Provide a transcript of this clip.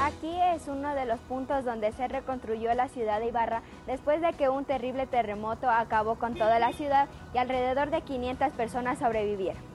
Aquí es uno de los puntos donde se reconstruyó la ciudad de Ibarra después de que un terrible terremoto acabó con toda la ciudad y alrededor de 500 personas sobrevivieron.